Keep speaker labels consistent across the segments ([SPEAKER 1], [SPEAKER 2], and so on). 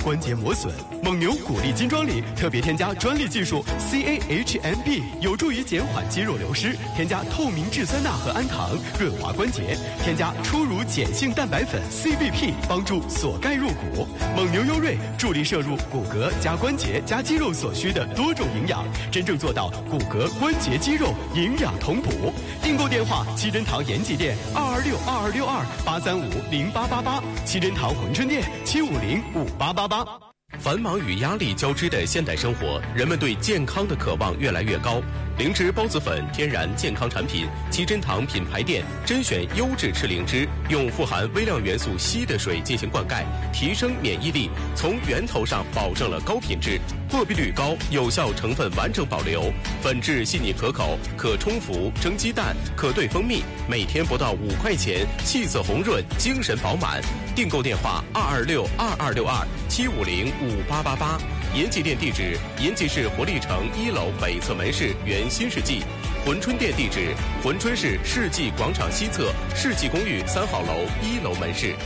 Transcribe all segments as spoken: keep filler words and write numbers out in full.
[SPEAKER 1] 关节磨损。蒙牛骨力金装里特别添加专利技术 C A H M B， 有助于减缓肌肉流失。添加透明质酸钠和氨糖，润滑关节。添加初乳碱性蛋白粉 C B P， 帮助锁钙入骨。蒙牛优瑞助力摄入骨骼加关节加肌肉所需的多种营养，真正做到骨骼、关节、肌肉营养同补。订购电话：七珍堂延吉店二二六二二六二八三五零八八八，七珍堂珲春店七五零五八八八。
[SPEAKER 2] 繁忙与压力交织的现代生活，人们对健康的渴望越来越高。灵芝孢子粉天然健康产品，七珍堂品牌店甄选优质赤灵芝，用富含微量元素硒的水进行灌溉，提升免疫力，从源头上保证了高品质，过滤率高，有效成分完整保留，粉质细腻可口，可冲服蒸鸡蛋，可兑蜂蜜，每天不到五块钱，气色红润，精神饱满。订购电话二二六二二六二七五零五八八八。延吉店地址：延吉市活力城一楼北侧门市原新世纪，珲春店地址：珲春市世纪广场西侧世纪公寓三号楼一楼门市。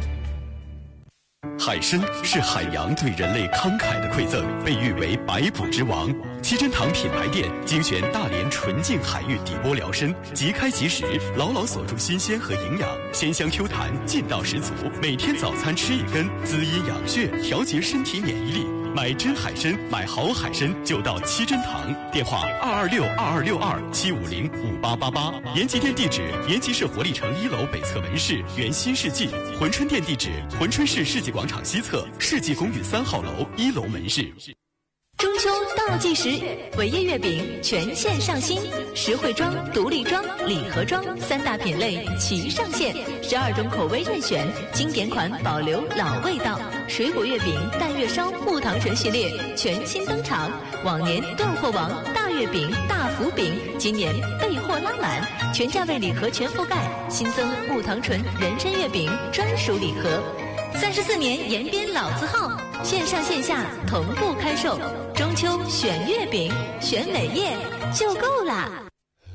[SPEAKER 1] 海参是海洋对人类慷慨的馈赠，被誉为百补之王。七珍堂品牌店精选大连纯净海域底波疗参，即开即食，牢牢锁住新鲜和营养，鲜香 Q 弹，劲道十足。每天早餐吃一根，滋阴养血，调节身体免疫力。买真海参，买好海参就到七珍堂。电话二二六二二六二七五零五八八八。延吉店地址：延吉市活力城一楼北侧门市原新世纪。珲春店地址：珲春市世纪广场西侧世纪公寓三号楼一楼门市。
[SPEAKER 3] 中秋倒计时，伟业月饼全线上新，实惠装、独立装、礼盒装三大品类齐上线，十二种口味任选，经典款保留老味道。水果月饼、淡月烧、木糖醇系列全新登场，往年断货王大月饼、大福饼，今年备货拉满，全价位礼盒全覆盖，新增木糖醇人参月饼专属礼盒。三十四年延边老字号，线上线下同步开售。中秋选月饼，选伟业就够啦。